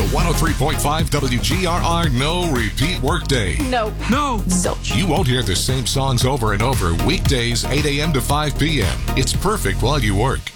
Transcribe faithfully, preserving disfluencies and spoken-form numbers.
one oh three point five W G R R no repeat workday. No. No. Zilch. You won't hear the same songs over and over weekdays eight a.m. to five p.m. It's perfect while you work.